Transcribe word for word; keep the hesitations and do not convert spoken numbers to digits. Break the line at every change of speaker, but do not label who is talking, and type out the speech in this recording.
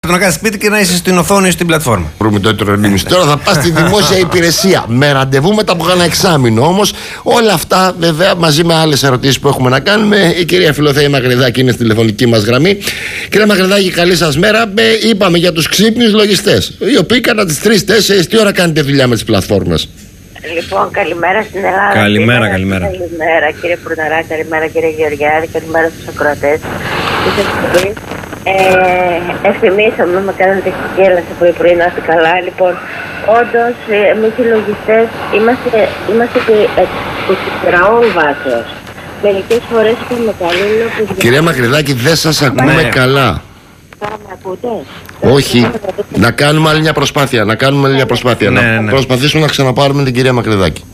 Να κάθεσαι σπίτι και να είσαι στην οθόνη ή στην πλατφόρμα.
Βρούμε το ετερονίμηση. Τώρα θα πας στη δημόσια υπηρεσία με ραντεβού μετά από ένα εξάμηνο. Όμως όλα αυτά βέβαια μαζί με άλλες ερωτήσεις που έχουμε να κάνουμε. Η κυρία Φιλοθέη Μαγρεδάκη είναι στη τηλεφωνική μας γραμμή. Κυρία Μαγρεδάκη, καλή σας μέρα. Είπαμε για τους ξύπνιους λογιστές, οι οποίοι κατά τις τρεις τέσσερις τι ώρα κάνετε δουλειά με τις πλατφόρμες?
Λοιπόν, καλημέρα στην Ελλάδα.
Καλημέρα, καλημέρα.
Καλημέρα κύριε Προυδαρά, καλημέρα κύριε Γεωργιάδη, καλημέρα στους ακροατές. Ε, Ευθυμίσαμε, με κάνατε ξεγέλασε πρωί-πρωί, να είστε καλά. Λοιπόν, όντως, εμείς οι λογιστές είμαστε, είμαστε και εξωτεραών βάσεως. Μερικές φορές έχουμε καλή.
Κυρία Μαγρεδάκη, δεν σας ακούμε
ναι.
καλά.
Τώρα με ακούτε?
Όχι. Να κάνουμε άλλη μια προσπάθεια. Να κάνουμε άλλη μια προσπάθεια.
Ναι,
να
ναι.
προσπαθήσουμε να ξαναπάρουμε την κυρία Μαγρεδάκη.